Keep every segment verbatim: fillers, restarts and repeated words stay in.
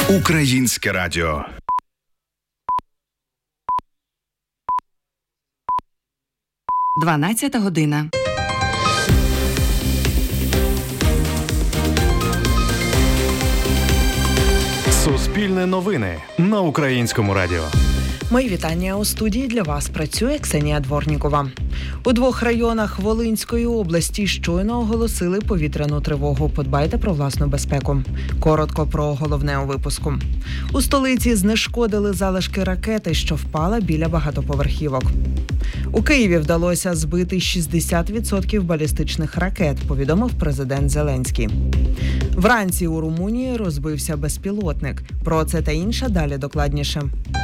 Українське радіо. дванадцята година. Суспільне новини на Українському радіо. Мої вітання. У студії для вас працює Ксенія Дворнікова. У двох районах Волинської області щойно оголосили повітряну тривогу. Подбайте про власну безпеку. Коротко про головне у випуску. У столиці знешкодили залишки ракети, що впала біля багатоповерхівок. У Києві вдалося збити шістдесят відсотків балістичних ракет, повідомив президент Зеленський. Вранці у Румунії розбився безпілотник. Про це та інше далі докладніше.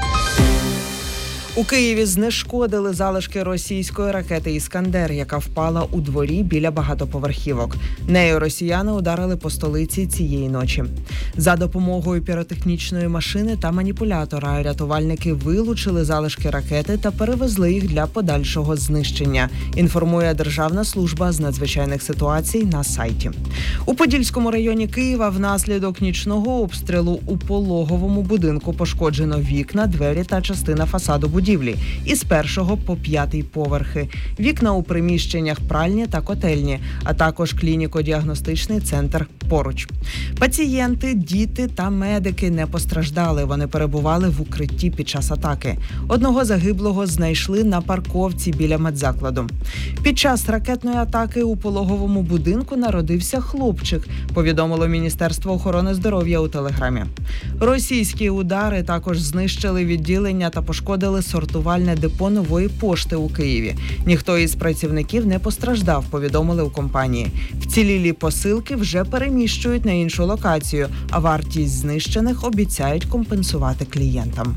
У Києві знешкодили залишки російської ракети «Іскандер», яка впала у дворі біля багатоповерхівок. Нею росіяни ударили по столиці цієї ночі. За допомогою піротехнічної машини та маніпулятора рятувальники вилучили залишки ракети та перевезли їх для подальшого знищення, інформує Державна служба з надзвичайних ситуацій на сайті. У Подільському районі Києва внаслідок нічного обстрілу у пологовому будинку пошкоджено вікна, двері та частина фасаду будівлі. будівлі із першого по п'ятий поверхи, вікна у приміщеннях пральні та котельні, а також клініко-діагностичний центр поруч. Пацієнти, діти та медики не постраждали, вони перебували в укритті під час атаки. Одного загиблого знайшли на парковці біля медзакладу. Під час ракетної атаки у пологовому будинку народився хлопчик, повідомило Міністерство охорони здоров'я у Телеграмі. Російські удари також знищили відділення та пошкодили сортувальне депо Нової пошти у Києві. Ніхто із працівників не постраждав, повідомили у компанії. Вцілілі посилки вже переміщують на іншу локацію, а вартість знищених обіцяють компенсувати клієнтам.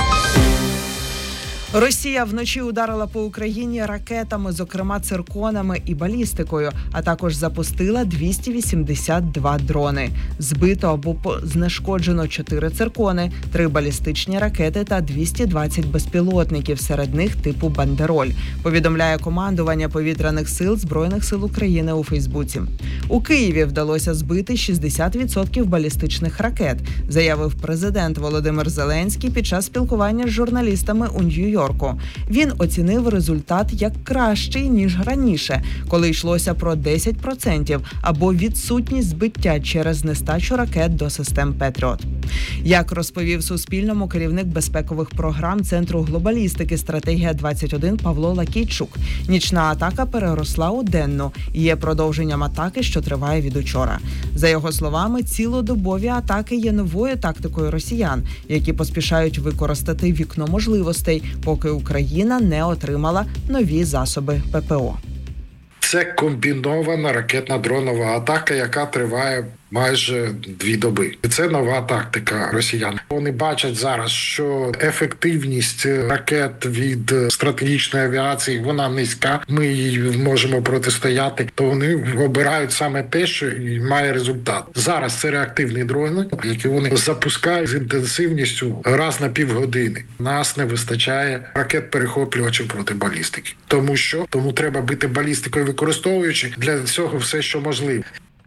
Росія вночі ударила по Україні ракетами, зокрема цирконами і балістикою, а також запустила двісті вісімдесят два дрони. Збито або знешкоджено чотири циркони, три балістичні ракети та двісті двадцять безпілотників, серед них типу «Бандероль», повідомляє командування повітряних сил Збройних сил України у Фейсбуці. У Києві вдалося збити шістдесят відсотків балістичних ракет, заявив президент Володимир Зеленський під час спілкування з журналістами у Нью-Йорку. Він оцінив результат як кращий, ніж раніше, коли йшлося про десять відсотків або відсутність збиття через нестачу ракет до систем «Петріот». Як розповів Суспільному керівник безпекових програм Центру глобалістики «Стратегія двадцять один» Павло Лакійчук, нічна атака переросла у денну і є продовженням атаки, що триває від учора. За його словами, цілодобові атаки є новою тактикою росіян, які поспішають використати вікно можливостей, поки Україна не отримала нові засоби ППО. Це комбінована ракетно-дронова атака, яка триває майже дві доби. Це нова тактика росіян. Вони бачать зараз, що ефективність ракет від стратегічної авіації, вона низька, ми їй можемо протистояти, то вони обирають саме те, що має результат. Зараз це реактивні дрони, які вони запускають з інтенсивністю раз на півгодини. Нас не вистачає ракет-перехоплювачів проти балістики. Тому що? Тому треба бити балістикою, використовуючи для цього все, що можливо.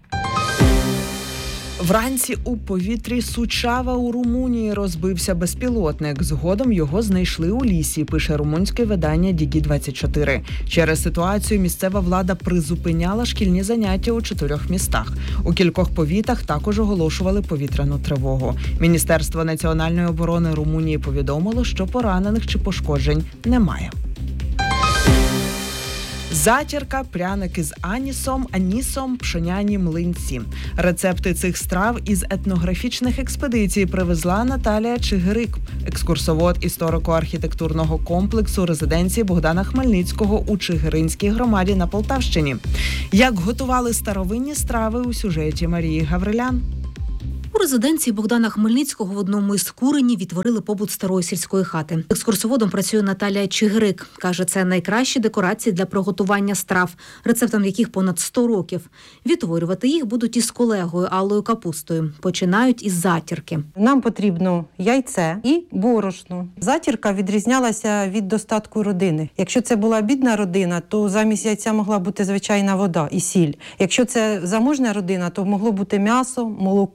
Вранці у повітрі Сучава у Румунії розбився безпілотник. Згодом його знайшли у лісі, пише румунське видання Ді двадцять чотири. Через ситуацію місцева влада призупиняла шкільні заняття у чотирьох містах. У кількох повітах також оголошували повітряну тривогу. Міністерство національної оборони Румунії повідомило, що поранених чи пошкоджень немає. Затірка, пряники з анісом, анісом, пшеняні млинці. Рецепти цих страв із етнографічних експедицій привезла Наталія Чигирик, екскурсовод історико-архітектурного комплексу резиденції Богдана Хмельницького у Чигиринській громаді на Полтавщині. Як готували старовинні страви у сюжеті Марії Гаврилян. У резиденції Богдана Хмельницького в одному із куренів відтворили побут старої сільської хати. Екскурсоводом працює Наталія Чигирик. Каже, це найкращі декорації для приготування страв, рецептам яких понад сто років. Відтворювати їх будуть із колегою Аллою Капустою. Починають із затірки. Нам потрібно яйце і борошно. Затірка відрізнялася від достатку родини. Якщо це була бідна родина, то замість яйця могла бути звичайна вода і сіль. Якщо це заможна родина, то могло бути м'ясо, молоко.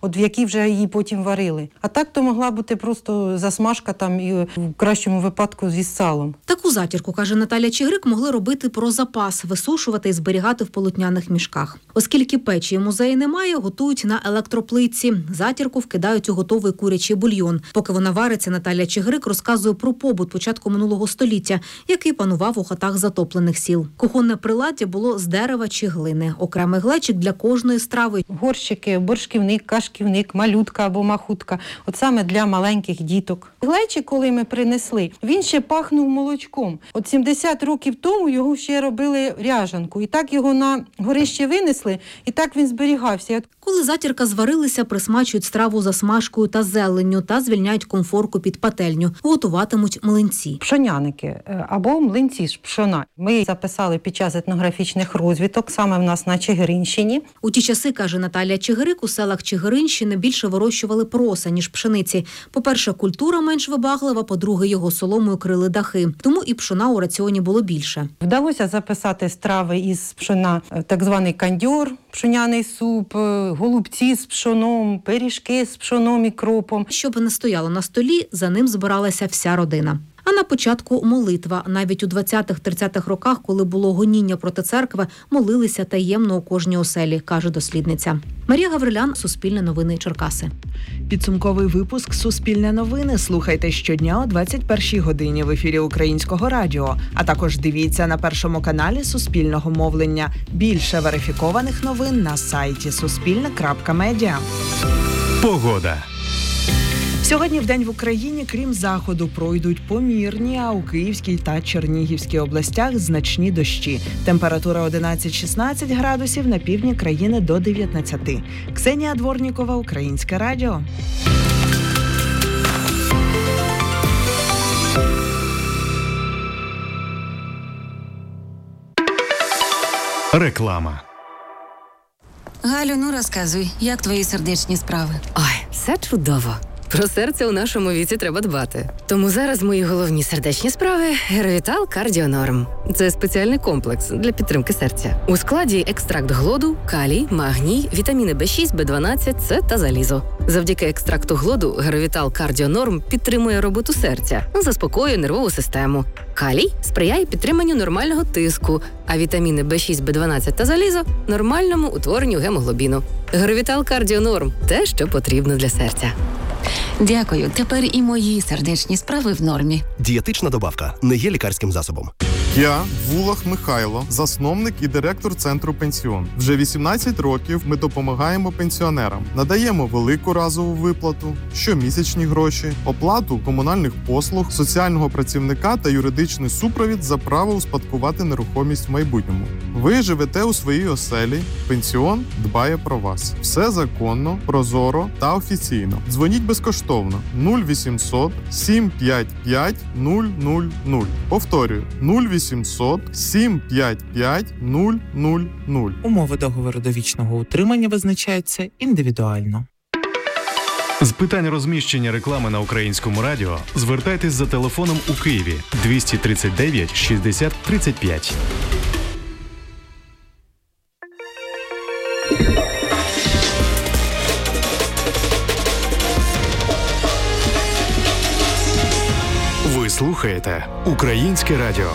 от в якій вже її потім варили. А так то могла бути просто засмажка там і в кращому випадку зі салом. Таку затірку, каже Наталя Чигирик, могли робити про запас, висушувати і зберігати в полотняних мішках. Оскільки печі і музеї немає, готують на електроплитці. Затірку вкидають у готовий курячий бульйон. Поки вона вариться, Наталя Чигирик розказує про побут початку минулого століття, який панував у хатах затоплених сіл. Кухонне приладдя було з дерева чи глини. Окремий глечик для кожної страви. Горщики, борщківник, кашківник, малютка або махутка. От саме для маленьких діток. Глечик, коли ми принесли, він ще пахнув молочком. От сімдесят років тому його ще робили ряжанку. І так його на горище винесли, і так він зберігався. Коли затірка зварилися, присмачують страву засмажкою та зеленню та звільняють комфорку під пательню. Готуватимуть млинці. Пшоняники або млинці з пшона. Ми записали під час етнографічних розвідок, саме в нас на Чигиринщині. У ті часи, каже Наталя Чигирик, у селах Чигиринщини більше вирощували проса, ніж пшениці. По-перше, культура менш вибаглива, по-друге, його соломою крили дахи. Тому і пшона у раціоні було більше. Вдалося записати страви із пшона, так званий кандьор, пшоняний суп, голубці з пшоном, пиріжки з пшоном і кропом. Щоб не стояло на столі, за ним збиралася вся родина. А на початку молитва. Навіть у двадцятих-тридцятих роках, коли було гоніння проти церкви, молилися таємно у кожній оселі, каже дослідниця. Марія Гаврилян, Суспільне новини, Черкаси. Підсумковий випуск «Суспільне новини» слухайте щодня о двадцять першій годині в ефірі Українського радіо, а також дивіться на Першому каналі Суспільного мовлення. Більше верифікованих новин на сайті суспільне крапка медіа. Погода. Сьогодні вдень в Україні, крім заходу, пройдуть помірні, а у Київській та Чернігівській областях значні дощі. Температура одинадцять-шістнадцять градусів, на півдні країни до дев'ятнадцяти. Ксенія Дворнікова, Українське радіо. Реклама. Галю, ну розказуй, як твої сердечні справи? Ой, все чудово. Про серце у нашому віці треба дбати. Тому зараз мої головні сердечні справи – Геровітал Кардіонорм. Це спеціальний комплекс для підтримки серця. У складі екстракт глоду, калій, магній, вітаміни бе шість, бе дванадцять, С та залізо. Завдяки екстракту глоду Геровітал Кардіонорм підтримує роботу серця, заспокоює нервову систему. Калій сприяє підтриманню нормального тиску, а вітаміни бе шість, бе дванадцять та залізо – нормальному утворенню гемоглобіну. Геровітал Кардіонорм – те, що потрібно для серця. Дякую, тепер і мої сердечні справи в нормі. Дієтична добавка не є лікарським засобом. Я Вулах Михайло, засновник і директор центру «Пенсіон». Вже вісімнадцять років ми допомагаємо пенсіонерам. Надаємо велику разову виплату, щомісячні гроші, оплату комунальних послуг, соціального працівника та юридичний супровід за право успадкувати нерухомість в майбутньому. Ви живете у своїй оселі, «Пенсіон» дбає про вас. Все законно, прозоро та офіційно. Дзвоніть безкоштовно нуль вісімсот сім п'ять п'ять нуль нуль нуль. Повторюю, нуль вісімсот сім п'ять п'ять нуль нуль нуль. Умови договору довічного утримання визначаються індивідуально. З питань розміщення реклами на Українському радіо звертайтесь за телефоном у Києві двісті тридцять дев'ять шістдесят тридцять п'ять. Ви слухаєте Українське радіо.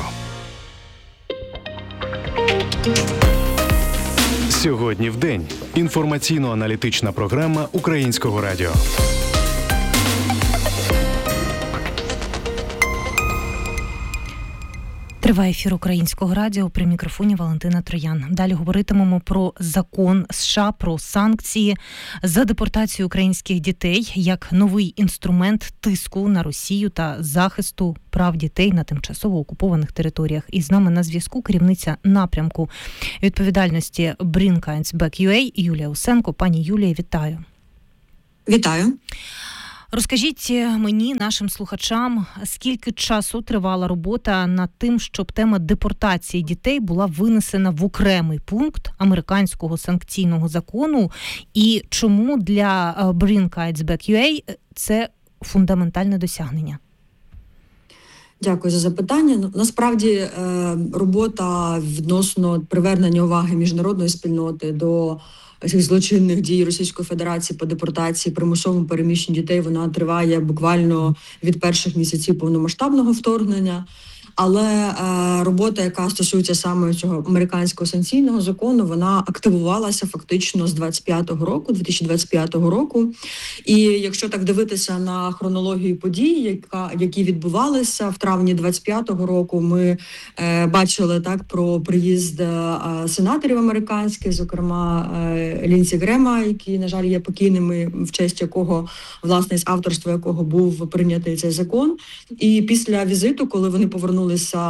Сьогодні в день. Інформаційно-аналітична програма Українського радіо. Триває ефір Українського радіо, при мікрофоні Валентина Троян. Далі говоритимемо про закон США, про санкції за депортацію українських дітей як новий інструмент тиску на Росію та захисту прав дітей на тимчасово окупованих територіях. І з нами на зв'язку керівниця напрямку відповідальності Bring Kids Back ю ей Юлія Усенко. Пані Юлія, вітаю. Вітаю. Розкажіть мені, нашим слухачам, скільки часу тривала робота над тим, щоб тема депортації дітей була винесена в окремий пункт американського санкційного закону, і чому для Bring Kids Back ю ей це фундаментальне досягнення? Дякую за запитання. Насправді робота відносно привернення уваги міжнародної спільноти до цих злочинних дій Російської Федерації по депортації, примусовому переміщенню дітей, вона триває буквально від перших місяців повномасштабного вторгнення. Але е, робота, яка стосується саме цього американського санкційного закону, вона активувалася фактично з двадцять п'ятого року, дві тисячі двадцять п'ятого року. І якщо так дивитися на хронологію подій, яка, які відбувалися в травні двадцять п'ятого року, ми е, бачили так про приїзд е, сенаторів американських, зокрема е, Лінсі Грема, який, на жаль, є покійними, в честь якого, власне, з авторства якого був прийнятий цей закон. І після візиту, коли вони повернулися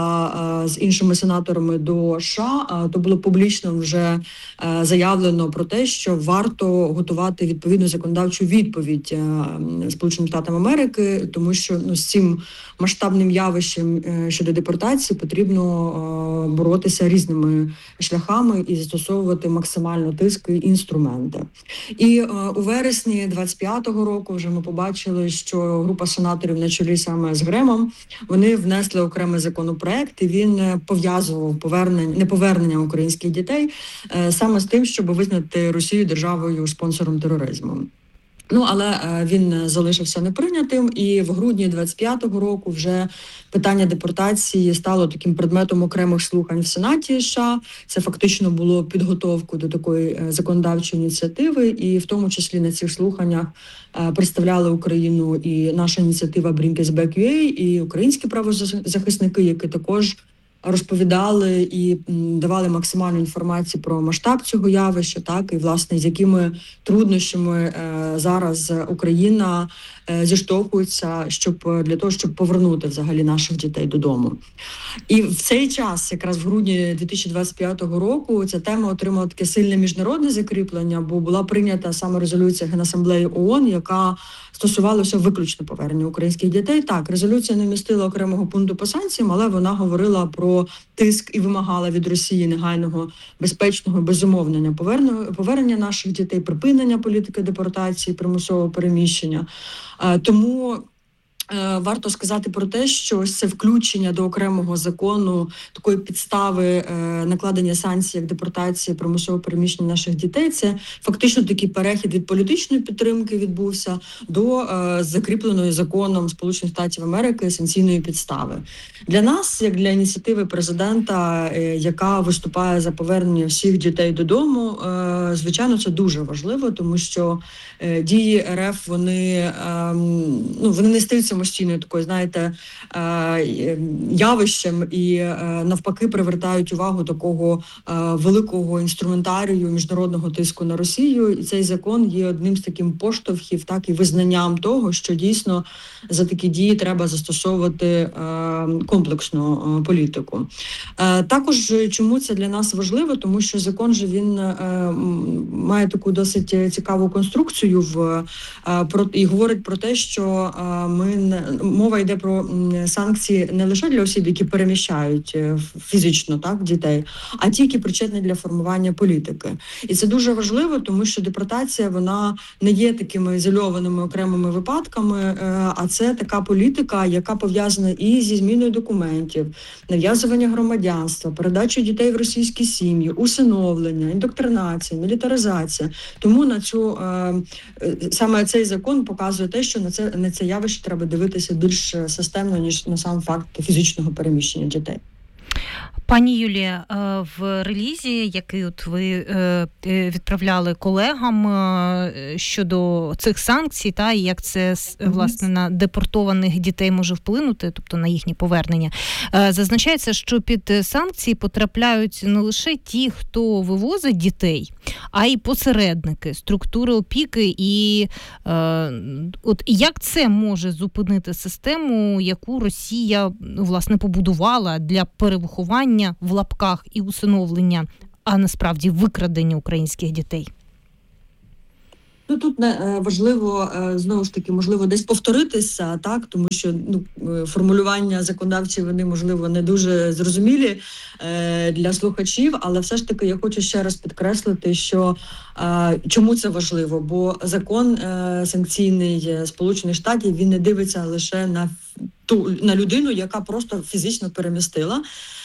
з іншими сенаторами до США, то було публічно вже заявлено про те, що варто готувати відповідну законодавчу відповідь Сполученим Штатам Америки, тому що ну, з цим масштабним явищем щодо депортації потрібно боротися різними шляхами і застосовувати максимально тиск і інструменти. І у вересні двадцять п'ятого року вже ми побачили, що група сенаторів на чолі саме з Гремом, вони внесли окремий законопроект, і він пов'язував повернення, неповернення українських дітей е, саме з тим, щоб визнати Росію державою спонсором тероризму. Ну, але е, він залишився неприйнятим, і в грудні двадцять п'ятого року вже питання депортації стало таким предметом окремих слухань в Сенаті США. Це фактично було підготовкою до такої е, законодавчої ініціативи, і в тому числі на цих слуханнях е, представляли Україну і наша ініціатива Bring Us Back ю ей, і українські правозахисники, які також розповідали і давали максимальну інформацію про масштаб цього явища, так, і, власне, з якими труднощами е, зараз Україна е, зіштовхується, щоб для того, щоб повернути взагалі наших дітей додому. І в цей час, якраз в грудні дві тисячі двадцять п'ятого року, ця тема отримала таке сильне міжнародне закріплення, бо була прийнята саме резолюція Генасамблеї ООН, яка стосувалася виключно повернення українських дітей. Так, резолюція не містила окремого пункту по санкціям, але вона говорила про тиск і вимагала від Росії негайного, безпечного, безумовного повернення наших дітей, припинення політики депортації, примусового переміщення. Тому варто сказати про те, що ось це включення до окремого закону такої підстави е, накладення санкцій, як депортація, примусове переміщення наших дітей, це фактично такий перехід від політичної підтримки відбувся до е, закріпленої законом Сполучених Штатів Америки санкційної підстави. Для нас, як для ініціативи президента, е, яка виступає за повернення всіх дітей додому, е, звичайно, це дуже важливо, тому що е, дії РФ, вони, е, ну, вони не стають самостійною такою, знаєте, явищем і навпаки привертають увагу такого великого інструментарію міжнародного тиску на Росію. І цей закон є одним з таким поштовхів, так і визнанням того, що дійсно за такі дії треба застосовувати комплексну політику. Також чому це для нас важливо? Тому що закон же він має таку досить цікаву конструкцію в про і говорить про те, що ми мова йде про санкції не лише для осіб, які переміщають фізично, так, дітей, а ті, які причетні для формування політики. І це дуже важливо, тому що депортація, вона не є такими ізольованими окремими випадками, а це така політика, яка пов'язана і зі зміною документів, нав'язування громадянства, передачу дітей в російські сім'ї, усиновлення, індоктринація, мілітаризація. Тому на цю саме цей закон показує те, що на це на це явище треба дивитися більш системно, ніж на сам факт фізичного переміщення дітей. Пані Юлія, в релізі, який от ви відправляли колегам щодо цих санкцій, та і як це власне на депортованих дітей може вплинути, тобто на їхнє повернення, зазначається, що під санкції потрапляють не лише ті, хто вивозить дітей, а й посередники, структури опіки. І от як це може зупинити систему, яку Росія власне побудувала для перевиховання в лапках і усиновлення, а насправді викрадення українських дітей? Ну, тут не важливо, знову ж таки, можливо, десь повторитися, так, тому що ну, формулювання законодавчі, вони, можливо, не дуже зрозумілі е, для слухачів, але все ж таки я хочу ще раз підкреслити, що е, чому це важливо, бо закон е, санкційний Сполучених Штатів, він не дивиться лише на ту, на людину, яка просто фізично перемістила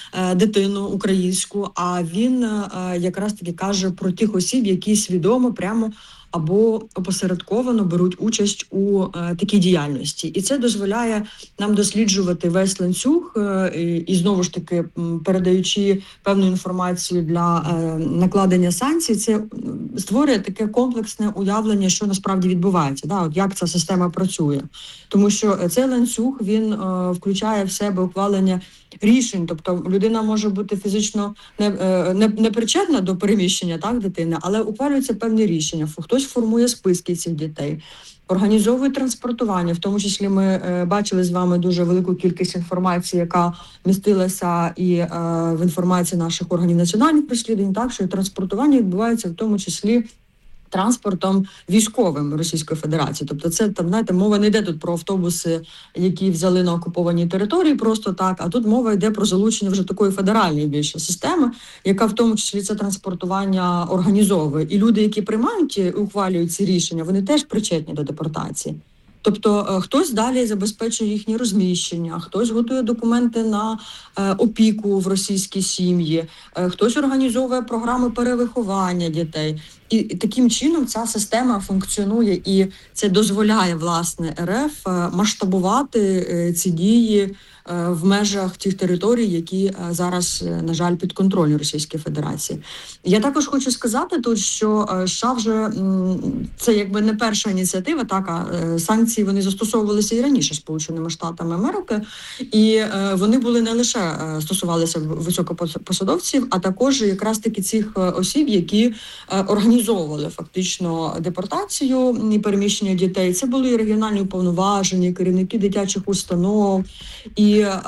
дитину українську, а він якраз таки каже про тих осіб, які свідомо прямо або опосередковано беруть участь у е, такій діяльності. І це дозволяє нам досліджувати весь ланцюг е, і, і знову ж таки передаючи певну інформацію для е, накладення санкцій, це створює таке комплексне уявлення, що насправді відбувається, да, от як ця система працює. Тому що цей ланцюг, він е, включає в себе ухвалення рішень, тобто людина може бути фізично не, не, не причетна до переміщення, так, дитини, але ухвалюються певні рішення. Хтось формує списки цих дітей, організовує транспортування. В тому числі ми е, бачили з вами дуже велику кількість інформації, яка містилася і е, в інформації наших органів національних розслідувань, так, що транспортування відбувається в тому числі транспортом військовим Російської Федерації. Тобто це, там, знаєте, мова не йде тут про автобуси, які взяли на окупованій території просто так, а тут мова йде про залучення вже такої федеральної більше системи, яка в тому числі це транспортування організовує. І люди, які приймають і ухвалюють ці рішення, вони теж причетні до депортації. Тобто хтось далі забезпечує їхнє розміщення, хтось готує документи на е, опіку в російській сім'ї, е, хтось організовує програми перевиховання дітей. І, і таким чином ця система функціонує, і це дозволяє, власне, РФ е, масштабувати е, ці дії е, в межах тих територій, які е, зараз, е, на жаль, підконтрольні Російської Федерації. Я також хочу сказати тут, що е, США вже м, це якби не перша ініціатива, так, а е, санкції вони застосовувалися і раніше Сполученими Штатами Америки, і е, вони були не лише е, стосувалися високопосадовців, а також якраз таки цих е, осіб, які е, організовували фактично депортацію і переміщення дітей. Це були і регіональні уповноважені, керівники дитячих установ, і е,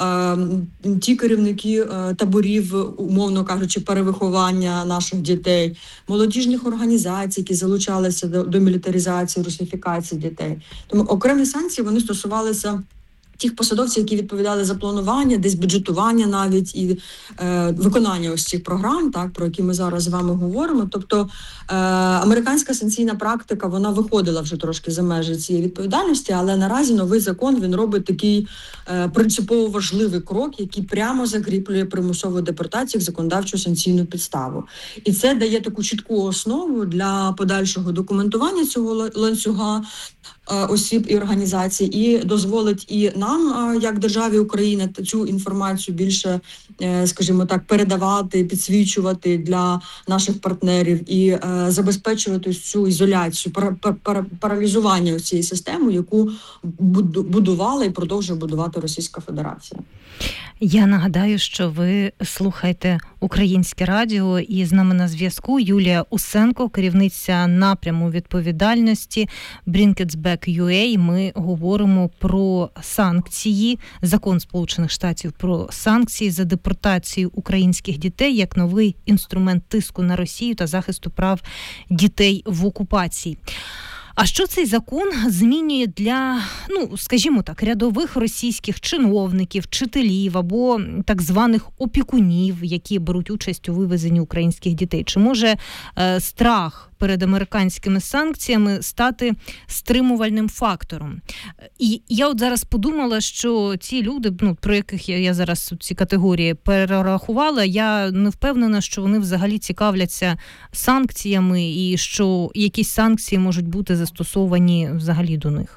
ті керівники е, таборів, умовно кажучи, перевиховання наших дітей, молодіжних організацій, які залучалися до, до мілітаризації, русифікації дітей. Тому окремі санкції вони стосувалися тих посадовців, які відповідали за планування, десь бюджетування навіть і е, виконання ось цих програм, так, про які ми зараз з вами говоримо. Тобто е, американська санкційна практика, вона виходила вже трошки за межі цієї відповідальності, але наразі новий закон, він робить такий е, принципово важливий крок, який прямо закріплює примусову депортацію як законодавчу санкційну підставу. І це дає таку чітку основу для подальшого документування цього ланцюга осіб і організацій, і дозволить і нам, як державі Україна, цю інформацію більше, скажімо так, передавати, підсвічувати для наших партнерів і забезпечувати цю ізоляцію, паралізування цієї системи, яку будувала і продовжує будувати Російська Федерація. Я нагадаю, що ви слухаєте Українське радіо, і з нами на зв'язку Юлія Усенко, керівниця напряму відповідальності Bring It Back ю ей. Ми говоримо про санкції, закон Сполучених Штатів про санкції за депортацію українських дітей як новий інструмент тиску на Росію та захисту прав дітей в окупації. А що цей закон змінює для, ну, скажімо так, рядових російських чиновників, вчителів або так званих опікунів, які беруть участь у вивезенні українських дітей? Чи може е, страх перед американськими санкціями стати стримувальним фактором? І я от зараз подумала, що ці люди, ну, про яких я, я зараз ці категорії перерахувала, я не впевнена, що вони взагалі цікавляться санкціями і що якісь санкції можуть бути застосовані взагалі до них.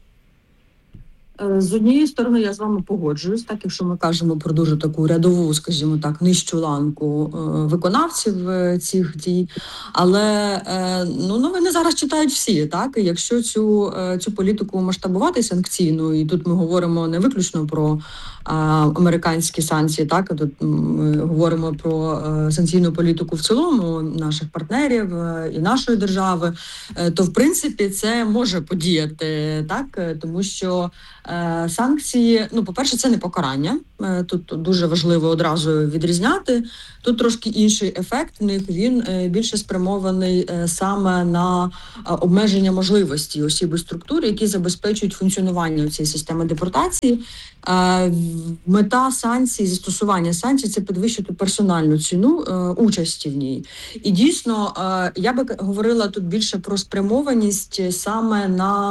З однієї сторони, я з вами погоджуюсь, так, якщо ми кажемо про дуже таку рядову, скажімо так, нижчу ланку е, виконавців е, цих дій, але е, ну, новини зараз читають всі, так, і якщо цю, е, цю політику масштабувати санкційну, і тут ми говоримо не виключно про е, американські санкції, так, а тут ми говоримо про е, санкційну політику в цілому наших партнерів е, і нашої держави, е, то в принципі це може подіяти, так, тому що санкції, ну, по-перше, це не покарання. Тут дуже важливо одразу відрізняти. Тут трошки інший ефект в них, він більше спрямований саме на обмеження можливості осіб і структур, які забезпечують функціонування цієї системи депортації. Мета санкцій, застосування санкцій – це підвищити персональну ціну участі в ній. І дійсно, я би говорила тут більше про спрямованість саме на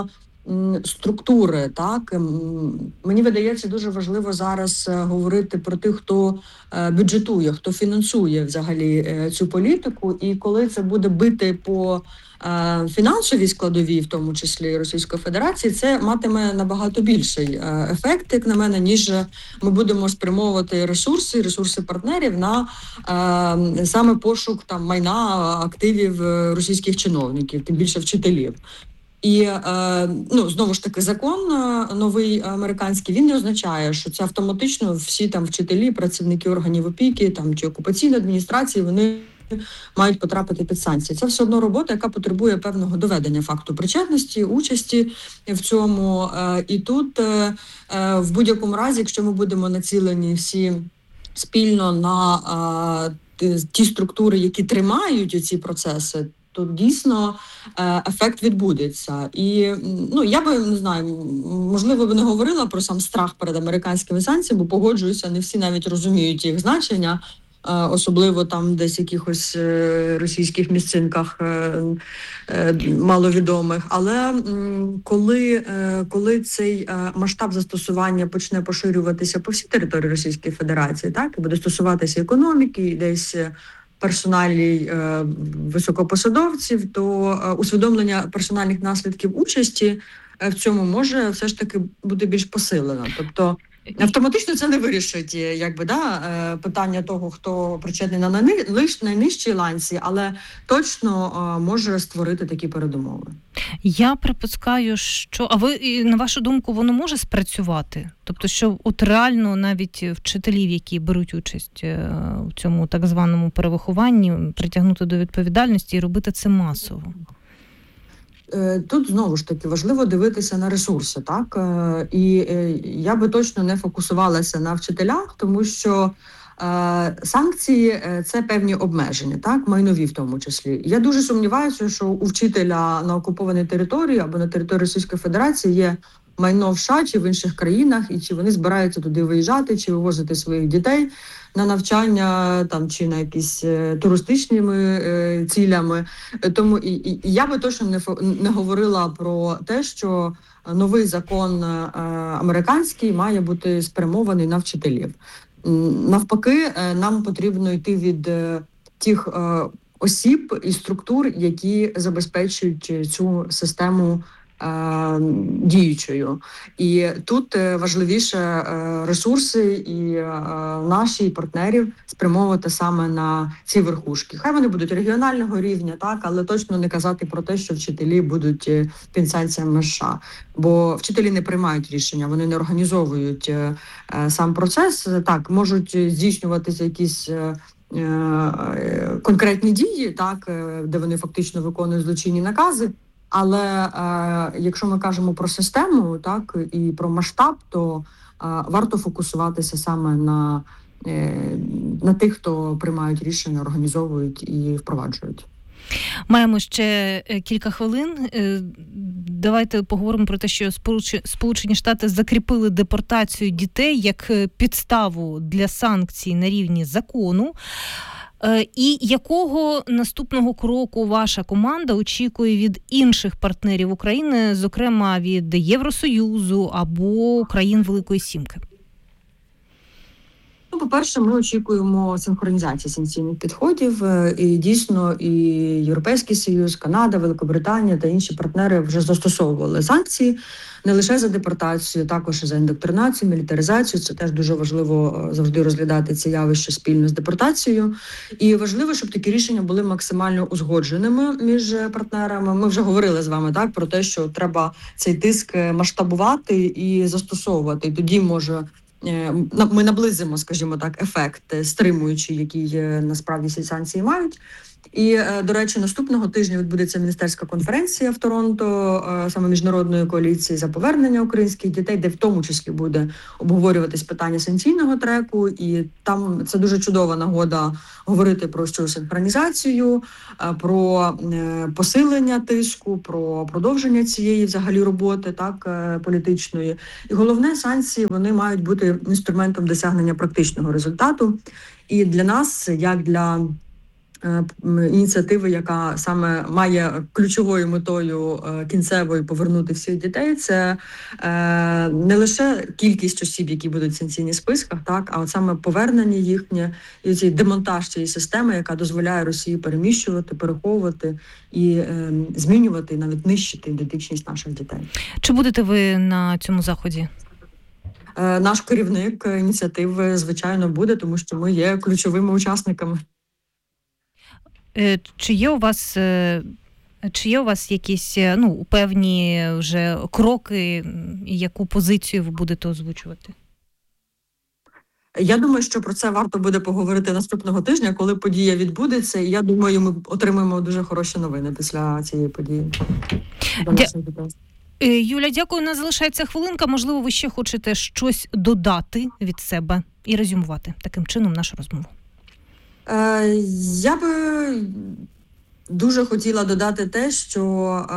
структури, так мені видається дуже важливо зараз говорити про тих, хто бюджетує, хто фінансує взагалі цю політику, і коли це буде бити по фінансовій складовій, в тому числі Російської Федерації, це матиме набагато більший ефект, як на мене, ніж ми будемо спрямовувати ресурси, ресурси партнерів на саме пошук там майна, активів російських чиновників, тим більше вчителів. І, ну, знову ж таки, закон новий американський, він не означає, що це автоматично всі там вчителі, працівники органів опіки там, чи окупаційної адміністрації, вони мають потрапити під санкції. Це все одно робота, яка потребує певного доведення факту причетності, участі в цьому. І тут в будь-якому разі, якщо ми будемо націлені всі спільно на ті структури, які тримають ці процеси, то дійсно ефект відбудеться. І, ну, я би, не знаю, можливо, би не говорила про сам страх перед американськими санкціями, бо погоджуюся, не всі навіть розуміють їх значення, особливо там десь якихось російських місцинках маловідомих. Але коли, коли цей масштаб застосування почне поширюватися по всій території Російської Федерації, так, і буде стосуватися економіки, і десь персоналі високопосадовців, то усвідомлення персональних наслідків участі в цьому може все ж таки бути більш посилено. Тобто автоматично це не вирішить, якби, да, питання того, хто причетний на найнижчій ланці, але точно може створити такі передумови. Я припускаю, що, а ви, на вашу думку, воно може спрацювати? Тобто, що от реально навіть вчителів, які беруть участь в цьому так званому перевихованні, притягнути до відповідальності і робити це масово? Тут, знову ж таки, важливо дивитися на ресурси, так? І я би точно не фокусувалася на вчителях, тому що санкції – це певні обмеження, так, майнові в тому числі. Я дуже сумніваюся, що у вчителя на окупованій території або на території Російської Федерації є майно в США чи в інших країнах, і чи вони збираються туди виїжджати, чи вивозити своїх дітей на навчання там, чи на якісь туристичними е, цілями. Тому і, і я би точно не, не говорила про те, що новий закон е, американський має бути спрямований на вчителів. Навпаки, е, нам потрібно йти від е, тих е, осіб і структур, які забезпечують цю систему діючою. І тут важливіше ресурси і наші, і партнерів спрямовувати саме на ці верхушки. Хай вони будуть регіонального рівня, так, але точно не казати про те, що вчителі будуть під санкціями США. Бо вчителі не приймають рішення, вони не організовують сам процес. Так, можуть здійснюватися якісь конкретні дії, так, де вони фактично виконують злочинні накази. Але е, якщо ми кажемо про систему, так, і про масштаб, то е, варто фокусуватися саме на, е, на тих, хто приймають рішення, організовують і впроваджують. Маємо ще кілька хвилин. Давайте поговоримо про те, що Сполучені Штати закріпили депортацію дітей як підставу для санкцій на рівні закону. І якого наступного кроку ваша команда очікує від інших партнерів України, зокрема від Євросоюзу або країн Великої Сімки? Ну, по-перше, ми очікуємо синхронізації санкційних підходів. І дійсно і Європейський Союз, Канада, Великобританія та інші партнери вже застосовували санкції не лише за депортацію, також і за індоктринацію, мілітаризацію. Це теж дуже важливо завжди розглядати це явище спільно з депортацією. І важливо, щоб такі рішення були максимально узгодженими між партнерами. Ми вже говорили з вами, так, про те, що треба цей тиск масштабувати і застосовувати. І тоді може ми наблизимо, скажімо так, ефект стримуючий, який насправді ці санкції мають. І, до речі, наступного тижня відбудеться міністерська конференція в Торонто, саме міжнародної коаліції за повернення українських дітей, де в тому числі буде обговорюватись питання санкційного треку. І там це дуже чудова нагода говорити про цю синхронізацію, про посилення тиску, про продовження цієї взагалі роботи, так, політичної. І головне, санкції, вони мають бути інструментом досягнення практичного результату. І для нас, як для ініціативи, яка саме має ключовою метою кінцевою повернути всіх дітей, це не лише кількість осіб, які будуть в санкційних списках, так, а от саме повернення їхнє і цей демонтаж цієї системи, яка дозволяє Росії переміщувати, переховувати і е, змінювати, навіть нищити ідентичність наших дітей. Чи будете ви на цьому заході? Е, наш керівник ініціативи, звичайно, буде, тому що ми є ключовими учасниками. Чи є у вас, чи є у вас якісь, ну, певні вже кроки, і яку позицію ви будете озвучувати? Я думаю, що про це варто буде поговорити наступного тижня, коли подія відбудеться, і я думаю, ми отримаємо дуже хороші новини після цієї події. Дя... Юля, дякую. У нас залишається хвилинка. Можливо, ви ще хочете щось додати від себе і резюмувати таким чином нашу розмову. Я би дуже хотіла додати те, що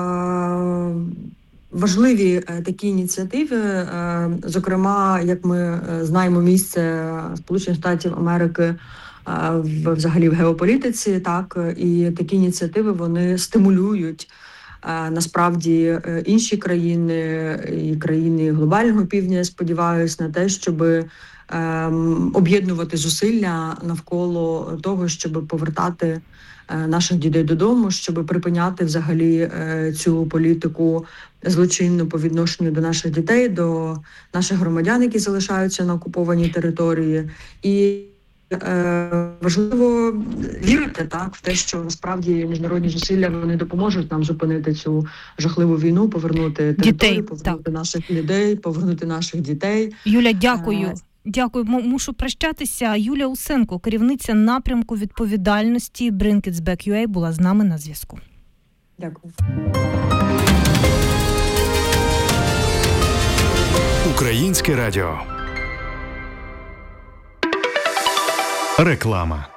важливі такі ініціативи, зокрема, як ми знаємо, місце Сполучених Штатів Америки взагалі в геополітиці, так, і такі ініціативи, вони стимулюють насправді інші країни і країни глобального півдня, я сподіваюся, на те, щоб об'єднувати зусилля навколо того, щоб повертати наших дітей додому, щоб припиняти взагалі цю політику злочинну по відношенню до наших дітей, до наших громадян, які залишаються на окупованій території. І е, важливо вірити, так, в те, що насправді міжнародні зусилля, вони допоможуть нам зупинити цю жахливу війну, повернути територію, дітей, повернути так. наших людей, повернути наших дітей. Юля, дякую. Е, Дякую. Мушу прощатися. Юля Усенко, керівниця напрямку відповідальності Bring-It-Back.ua, була з нами на зв'язку. Дякую. Українське радіо. Реклама.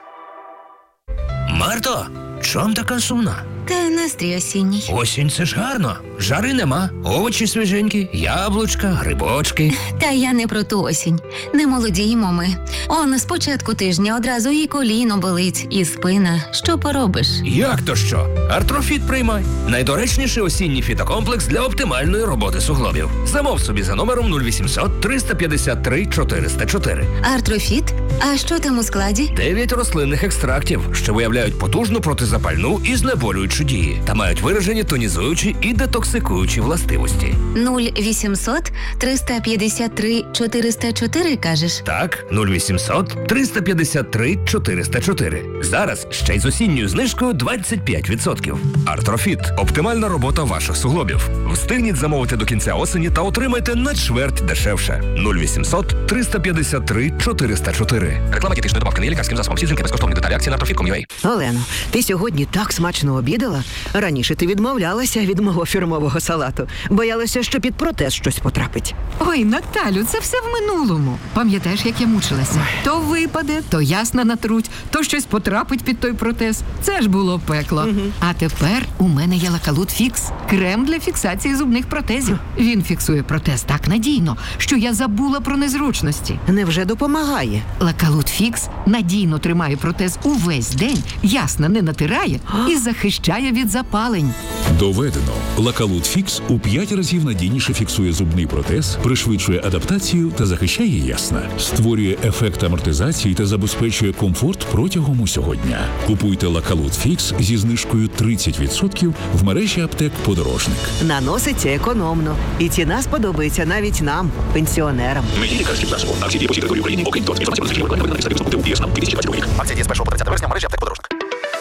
Марто, чом така сумна? Та настрій осінній. Осінь – це ж гарно. Жари нема, овочі свіженькі, яблучка, грибочки. Та я не про ту осінь. Не молодіємо ми. Он з початку тижня одразу і коліно болить, і спина. Що поробиш? Як то що? Артрофіт приймай. Найдоречніший осінній фітокомплекс для оптимальної роботи суглобів. Замов собі за номером нуль вісімсот триста п'ятдесят три чотириста чотири. Артрофіт? А що там у складі? Дев'ять рослинних екстрактів, що виявляють потужну протизапальну і знеболюючу дії та мають виражені тонізуючі і детоксикуючі властивості. нуль вісімсот триста п'ятдесят три чотириста чотири, кажеш? Так, нуль вісімсот триста п'ятдесят три чотириста чотири. Зараз ще й з осінньою знижкою двадцять п'ять відсотків. Артрофіт – оптимальна робота ваших суглобів. Встигніть замовити до кінця осені та отримайте на чверть дешевше. нуль вісімсот триста п'ятдесят три чотириста чотири. Реклама дієтичної добавки не є лікарським засобом. Всі зінки безкоштовні деталі акції на артрофіт крапка ком крапка ю а. Олено, ти сьогодні так смачно обідала. Раніше ти відмовлялася від мого фірмового салату. Боялася, що під протез щось потрапить. Ой, Наталю, це все в минулому. Пам'ятаєш, як я мучилася? То випаде, то ясно натруть, то щось потрапить під той протез. Це ж було пекло. Угу. А тепер у мене є Лакалут Фікс. Крем для фіксації зубних протезів. Він фіксує протез так надійно, що я забула про незручності. Невже допомагає? Лакалут Фікс надійно тримає протез увесь день, ясно не натирає і захищає від запалень. Доведено. Лакалут Фікс у п'ять разів надійніше фіксує зубний протез, пришвидшує адаптацію та захищає ясна. Створює ефект амортизації та забезпечує комфорт протягом усього дня. Купуйте Лакалут Фікс зі знижкою тридцять відсотків в мережі аптек «Подорожник». Наноситься економно. І ціна сподобається навіть нам, пенсіонерам. Ми є лікарським засобом. Акції дії по всій території України. Окрім того, інформація про закріплення виконання на сайті дві тисячі двадцять другий рік. Акція діє з першого по тридцяте вересня в мережі аптек «Подорожник».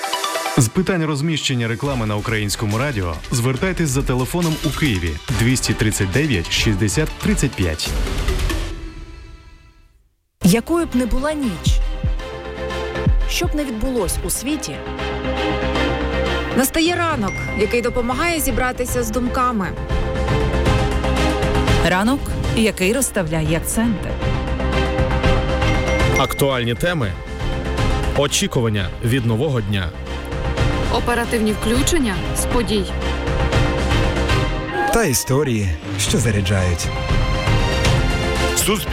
З питань розміщення реклами на Українському радіо звертайтесь за телефоном у Києві двісті тридцять дев'ять шістдесят тридцять п'ять. Якою б не була ніч, що б не відбулось у світі, настає ранок, який допомагає зібратися з думками. Ранок, який розставляє акценти. Актуальні теми, очікування від нового дня. Оперативні включення з подій. Та історії, що заряджають.